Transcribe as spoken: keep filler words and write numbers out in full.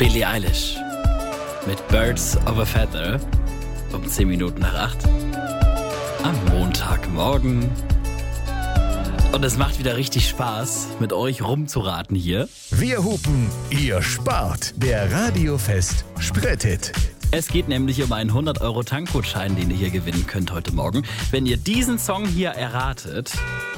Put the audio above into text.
Billie Eilish mit Birds of a Feather um zehn Minuten nach acht am Montagmorgen. Und es macht wieder richtig Spaß, mit euch rumzuraten hier. Wir hupen, ihr spart. Der Radiofest Sprettit. Es geht nämlich um einen hundert Euro Tankgutschein, den ihr hier gewinnen könnt heute Morgen. Wenn ihr diesen Song hier erratet,